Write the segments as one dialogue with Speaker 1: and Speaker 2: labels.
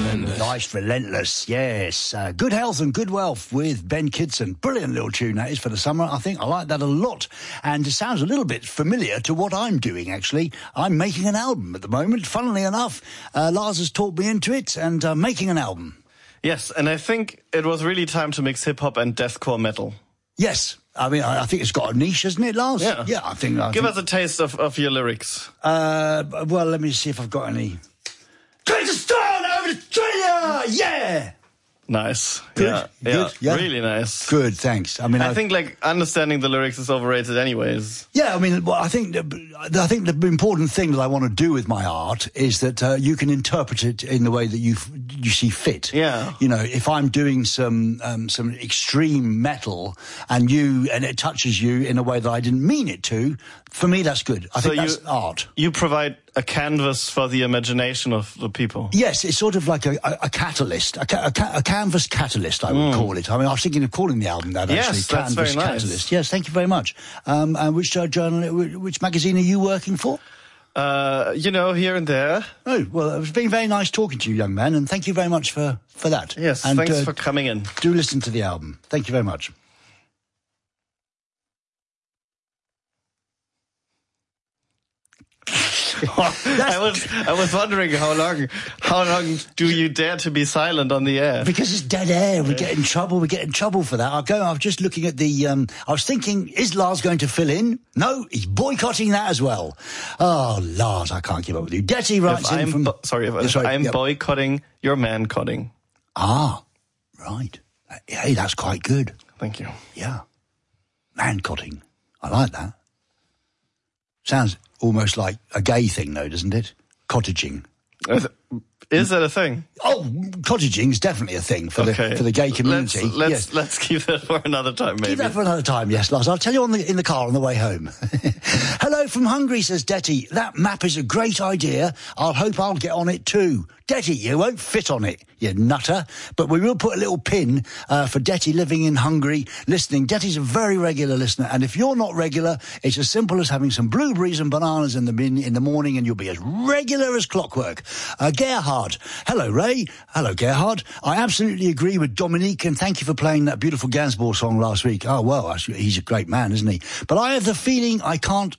Speaker 1: Life's Relentless, yes. Good Health and Good Wealth with Ben Kidson. Brilliant little tune that is for the summer. I think I like that a lot. And it sounds a little bit familiar to what I'm doing, actually. I'm making an album at the moment. Funnily enough, Lars has talked me into it and making an album.
Speaker 2: Yes, and I think it was really time to mix hip-hop and deathcore metal.
Speaker 1: Yes. I mean, I think it's got a niche, hasn't it, Lars?
Speaker 2: Yeah.
Speaker 1: Yeah, I think...
Speaker 2: Give us a taste of your lyrics.
Speaker 1: Well, let me see if I've got any... Greatest stone over Australia! Yeah!
Speaker 2: Nice.
Speaker 1: Good.
Speaker 2: Yeah. Really nice.
Speaker 1: Good, thanks. I mean,
Speaker 2: I think like understanding the lyrics is overrated anyways.
Speaker 1: Yeah, I mean, well, I think the important thing that I want to do with my art is that you can interpret it in the way that you see fit.
Speaker 2: Yeah.
Speaker 1: You know, if I'm doing some extreme metal and it touches you in a way that I didn't mean it to, for me that's good. I think that's art.
Speaker 2: You provide a canvas for the imagination of the people.
Speaker 1: Yes, it's sort of like a catalyst, a canvas catalyst, I would call it. I mean, I was thinking of calling the album that, actually.
Speaker 2: Yes, that's
Speaker 1: Canvas
Speaker 2: very
Speaker 1: Catalyst.
Speaker 2: nice.
Speaker 1: Yes, thank you very much. And which magazine are you working for?
Speaker 2: Here and there.
Speaker 1: Oh, well, it's been very nice talking to you, young man, and thank you very much for that.
Speaker 2: Yes,
Speaker 1: and,
Speaker 2: thanks for coming in.
Speaker 1: Do listen to the album. Thank you very much.
Speaker 2: I was wondering how long do you dare to be silent on the air?
Speaker 1: Because it's dead air. We get in trouble. We get in trouble for that. I was just looking at the. I was thinking, is Lars going to fill in? No, he's boycotting that as well. Oh, Lars, I can't keep up with you. Detty writes in from.
Speaker 2: I'm boycotting your man-cotting.
Speaker 1: Ah, right. Hey, that's quite good.
Speaker 2: Thank you.
Speaker 1: Yeah, man-cotting. I like that. Sounds almost like a gay thing, though, doesn't it? Cottaging.
Speaker 2: Is that a thing?
Speaker 1: Oh, cottaging is definitely a thing for the gay community.
Speaker 2: Let's keep that for another time, maybe.
Speaker 1: Keep that for another time, yes, Lars. I'll tell you in the car on the way home. Hello from Hungary, says Detty. That map is a great idea. I'll hope I'll get on it too. Detty, you won't fit on it, you nutter. But we will put a little pin for Detty living in Hungary, listening. Detty's a very regular listener, and if you're not regular, it's as simple as having some blueberries and bananas in the bin in the morning, and you'll be as regular as clockwork. Gerhard. Hello, Ray. Hello, Gerhard. I absolutely agree with Dominique, and thank you for playing that beautiful Gainsbourg song last week. Oh, well, he's a great man, isn't he? But I have the feeling I can't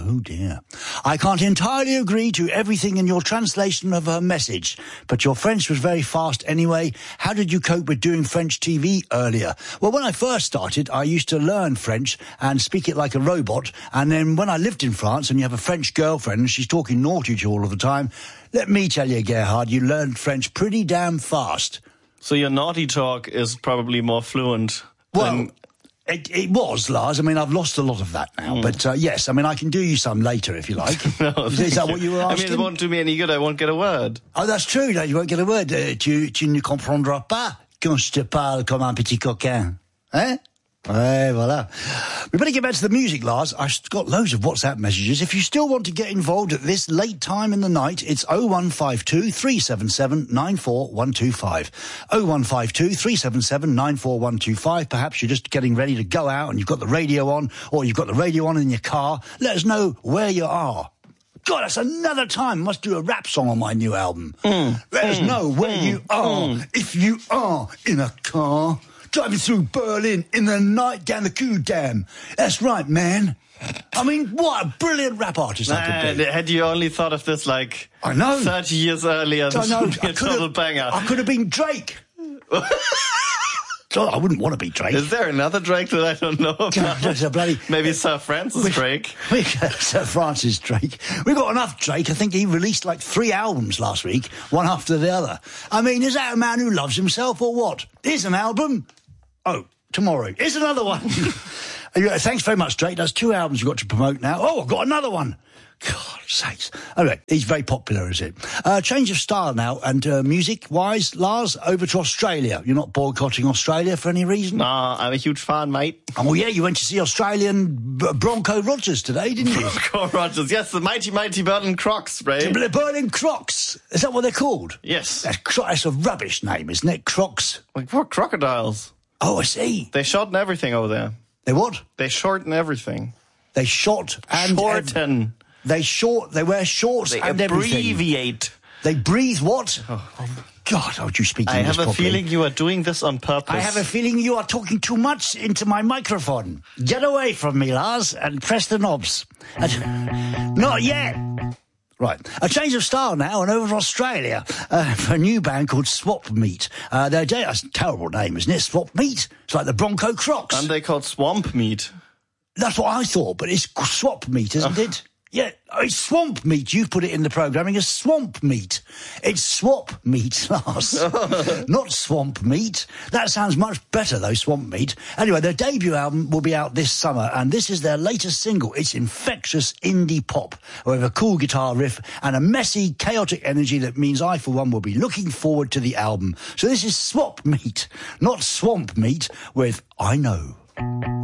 Speaker 1: entirely agree to everything in your translation of her message, but your French was very fast anyway. How did you cope with doing French TV earlier? Well, when I first started, I used to learn French and speak it like a robot, and then when I lived in France and you have a French girlfriend and she's talking naughty to you all of the time, let me tell you, Gerhard, you learned French pretty damn fast.
Speaker 2: So your naughty talk is probably more fluent than...
Speaker 1: It was, Lars. I mean, I've lost a lot of that now. But, yes, I mean, I can do you some later if you like.
Speaker 2: No,
Speaker 1: is that what you were asking?
Speaker 2: I mean, it won't do me any good. I won't get a word.
Speaker 1: Oh, that's true. No, you won't get a word. Tu ne comprendras pas quand je te parle comme un petit coquin. Eh? Ouais, voilà. We better get back to the music, Lars. I've got loads of WhatsApp messages. If you still want to get involved at this late time in the night, it's 0152 377 94125. 0152 377 94125. Perhaps you're just getting ready to go out and you've got the radio on, or you've got the radio on in your car. Let us know where you are. God, that's another time. I must do a rap song on my new album. Let us know where you are, if you are in a car. Driving through Berlin in the night down the Kudamm. That's right, man. I mean, what a brilliant rap artist I could be.
Speaker 2: Had you only thought of this, like,
Speaker 1: I know.
Speaker 2: 30 years earlier, this would be a total banger.
Speaker 1: I could have been Drake. I wouldn't want to be Drake.
Speaker 2: Is there another Drake that I don't know about? Maybe Sir Francis Drake.
Speaker 1: Sir Francis Drake. We got enough Drake. I think he released like 3 albums last week, one after the other. I mean, is that a man who loves himself or what? Here's an album. Oh, tomorrow. Here's another one. Thanks very much, Drake. That's 2 albums you've got to promote now. Oh, I've got another one. God sakes. Anyway, he's very popular, is it? Change of style now, and music-wise, Lars, over to Australia. You're not boycotting Australia for any reason?
Speaker 2: Nah, I'm a huge fan, mate.
Speaker 1: Oh, yeah, you went to see Australian Bronco Rogers today, didn't you?
Speaker 2: Bronco Rogers, yes, the mighty Berlin Crocs, Ray.
Speaker 1: The Berlin Crocs. Is that what they're called?
Speaker 2: Yes.
Speaker 1: That's a rubbish name, isn't it? Crocs.
Speaker 2: Like, what crocodiles?
Speaker 1: Oh, I see.
Speaker 2: They shorten everything over there.
Speaker 1: They what?
Speaker 2: They shorten everything.
Speaker 1: They short and...
Speaker 2: Shorten.
Speaker 1: They wear shorts and everything.
Speaker 2: They abbreviate.
Speaker 1: They breathe what?
Speaker 2: Oh.
Speaker 1: God, how would you speak
Speaker 2: I
Speaker 1: English
Speaker 2: have a
Speaker 1: properly?
Speaker 2: feeling you are doing this on purpose.
Speaker 1: I have a feeling you are talking too much into my microphone. Get away from me, Lars, and press the knobs. Not yet. Right. A change of style now and over to Australia for a new band called Swap Meat. That's a terrible name, isn't it? Swap Meat? It's like the Bronco Crocs.
Speaker 2: And they called Swamp Meat.
Speaker 1: That's what I thought, but it's Swap Meat, isn't it? Yeah, it's Swamp Meat. You've put it in the programming as Swamp Meat. It's Swap Meat, Lars. Not Swamp Meat. That sounds much better, though, Swamp Meat. Anyway, their debut album will be out this summer, and this is their latest single. It's infectious indie pop, with a cool guitar riff and a messy, chaotic energy that means I, for one, will be looking forward to the album. So this is Swap Meat, not Swamp Meat, with I Know.